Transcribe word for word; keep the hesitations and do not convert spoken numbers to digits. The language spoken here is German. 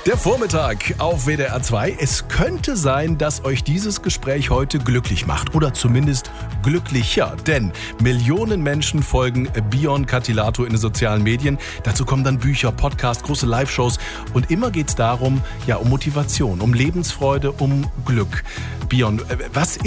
Der Vormittag auf W D R zwei. Es könnte sein, dass euch dieses Gespräch heute glücklich macht oder zumindest glücklicher, denn Millionen Menschen folgen Bion Katilato in den sozialen Medien. Dazu kommen dann Bücher, Podcasts, große Live-Shows und immer geht es darum, ja, um Motivation, um Lebensfreude, um Glück. Bion, was